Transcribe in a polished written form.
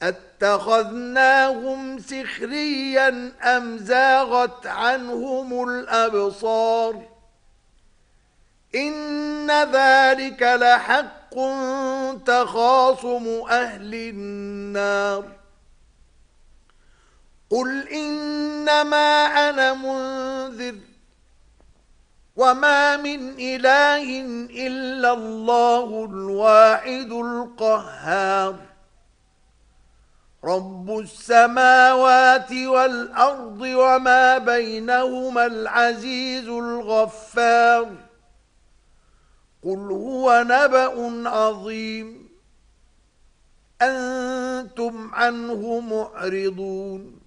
أتخذناهم سخريا أم زاغت عنهم الأبصار إن ذلك لحق تخاصم أهل النار قل إنما أنا منذر وما من إله إلا الله الواحد القهار رب السماوات والأرض وما بينهما العزيز الغفار قل هو نبأ عظيم أنتم عنه معرضون